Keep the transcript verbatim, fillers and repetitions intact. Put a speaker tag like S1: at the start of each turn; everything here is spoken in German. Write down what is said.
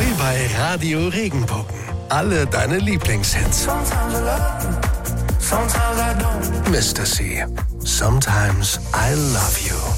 S1: Neu bei Radio Regenbogen. Alle deine Lieblingshits. Mister C. Sometimes I love you.